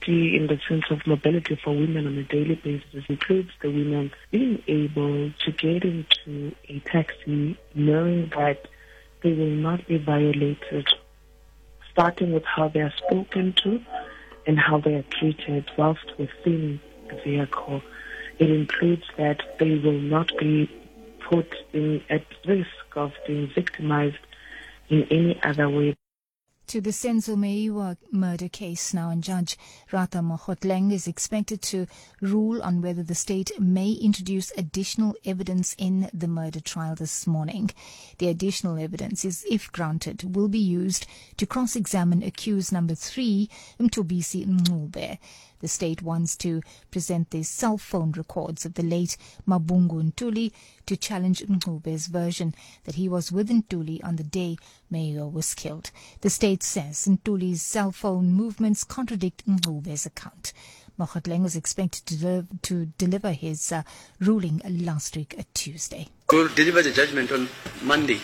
equality in the sense of mobility for women on a daily basis includes the women being able to get into a taxi knowing that they will not be violated, starting with how they are spoken to and how they are treated whilst within the vehicle. It includes that they will not be put at risk of being victimized in any other way. To the Senzo Meyiwa murder case now, and Judge Ratha Mogotleng is expected to rule on whether the state may introduce additional evidence in the murder trial this morning. The additional evidence is, if granted, will be used to cross-examine accused number 3, Mthobisi Ncube. The state wants to present the cell phone records of the late Mabungu Ntuli to challenge Ncube's version that he was with Ntuli on the day Meyiwa was killed. The state says Ntuli's cell phone movements contradict Ncube's account. Mogotleng was expected to deliver his ruling last week, Tuesday. We'll deliver the judgment on Monday.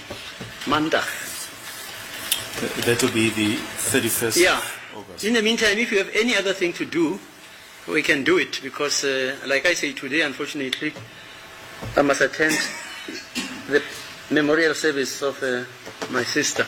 That will be the 31st. Yeah. In the meantime, if you have any other thing to do, we can do it because, like I say today, unfortunately, I must attend the memorial service of my sister.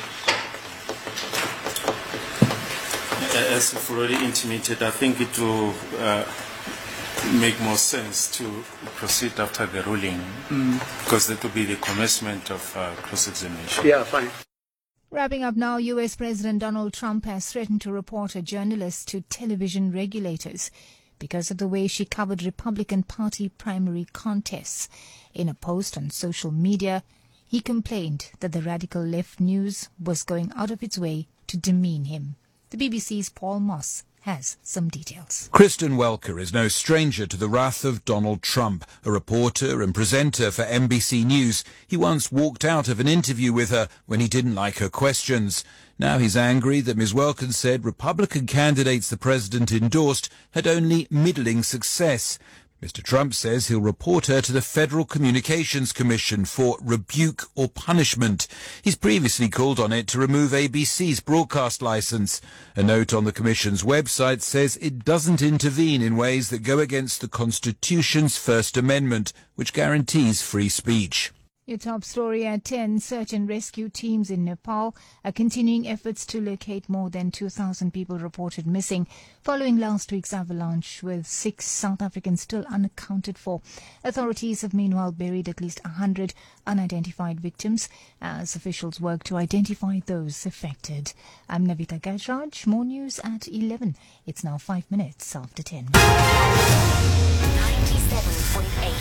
As you've already intimated, I think it will make more sense to proceed after the ruling because that will be the commencement of cross-examination. Yeah, fine. Wrapping up now, U.S. President Donald Trump has threatened to report a journalist to television regulators because of the way she covered Republican Party primary contests. In a post on social media, he complained that the radical left news was going out of its way to demean him. The BBC's Paul Moss has some details. Kristen Welker is no stranger to the wrath of Donald Trump. A reporter and presenter for NBC News, he once walked out of an interview with her when he didn't like her questions. Now he's angry that Ms. Welker said Republican candidates the president endorsed had only middling success. Mr. Trump says he'll report her to the Federal Communications Commission for rebuke or punishment. He's previously called on it to remove ABC's broadcast license. A note on the Commission's website says it doesn't intervene in ways that go against the Constitution's First Amendment, which guarantees free speech. Your top story at 10. Search and rescue teams in Nepal are continuing efforts to locate more than 2,000 people reported missing following last week's avalanche, with 6 South Africans still unaccounted for. Authorities have meanwhile buried at least 100 unidentified victims as officials work to identify those affected. I'm Navita Gajraj. More news at 11. It's now 5 minutes after 10. 97.8